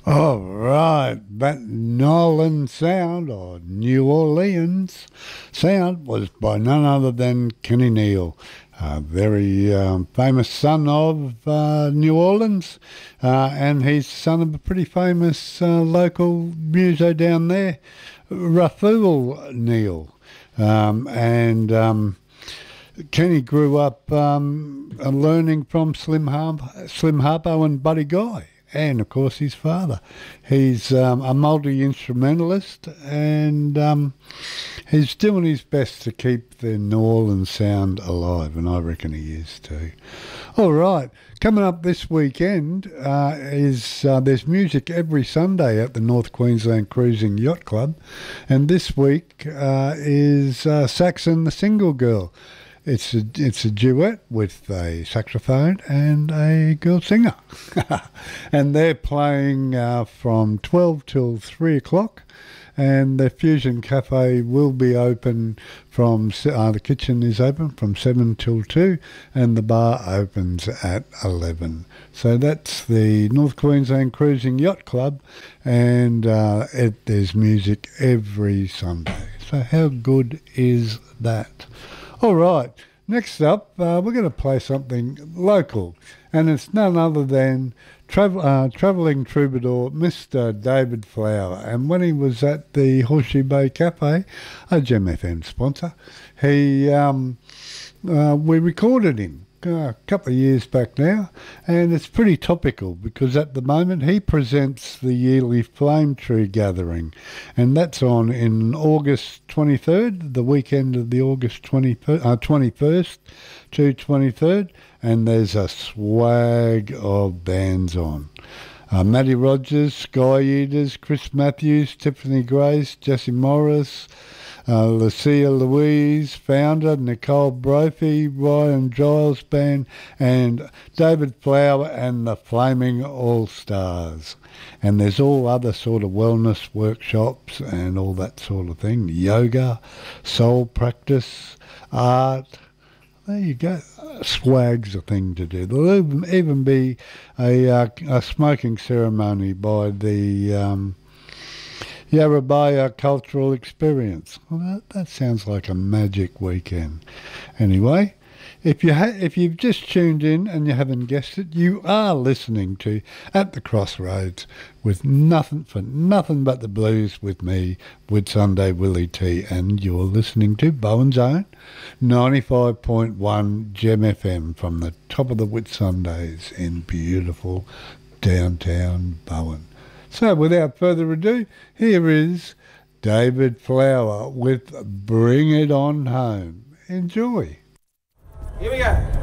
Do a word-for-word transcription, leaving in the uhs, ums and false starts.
All right, that Nolan sound, or New Orleans sound, was by none other than Kenny Neal, a very um, famous son of uh, New Orleans, uh, and he's son of a pretty famous uh, local muso down there, Rafool Neal. Um, and um, Kenny grew up um, learning from Slim, Har- Slim Harpo and Buddy Guy, and of course his father. He's um, a multi-instrumentalist, and um, he's doing his best to keep the New Orleans sound alive, and I reckon he is too. All right, coming up this weekend uh, is uh, there's music every Sunday at the North Queensland Cruising Yacht Club, and this week uh, is uh, Saxon the Single Girl. It's a, it's a duet with a saxophone and a girl singer. And they're playing uh, from twelve till three o'clock. And the Fusion Cafe will be open from, uh, the kitchen is open from seven till two, and the bar opens at eleven. So that's the North Queensland Cruising Yacht Club, and uh, it, there's music every Sunday. So how good is that? All right, next up, uh, we're going to play something local, and it's none other than travel, uh, travelling troubadour Mister David Flower. And when he was at the Horseshoe Bay Cafe, a Gem F M sponsor, he um, uh, we recorded him a couple of years back now, and it's pretty topical because at the moment he presents the yearly Flame Tree Gathering, and that's on in August twenty-third, the weekend of the August twenty-first, uh, twenty-first to twenty-third, and there's a swag of bands on. Uh, Matty Rogers, Sky Eaters, Chris Matthews, Tiffany Grace, Jesse Morris, Uh, Lucia Louise, founder, Nicole Brophy, Ryan Giles Band, and David Flower and the Flaming All-Stars. And there's all other sort of wellness workshops and all that sort of thing. Yoga, soul practice, art. There you go. Swag's a thing to do. There'll even, even be a, uh, a smoking ceremony by the... Um, Yarrabaya Cultural Experience. Well, that, that sounds like a magic weekend. Anyway, if you ha- if you've just tuned in and you haven't guessed it, you are listening to At the Crossroads with nothing for nothing but the blues with me, with Sunday Willie T, and you're listening to Bowen's Own ninety-five point one Gem F M from the top of the Whitsundays in beautiful downtown Bowen. So without further ado, here is David Flower with Bring It On Home. Enjoy. Here we go.